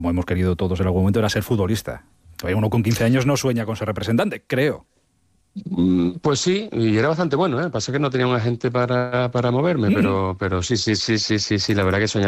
como hemos querido todos en algún momento, era ser futbolista. Todavía uno con 15 años no sueña con ser representante, creo. Pues sí, y era bastante bueno, ¿eh? Pasa que no tenía un agente para moverme, pero sí, la verdad que soñaba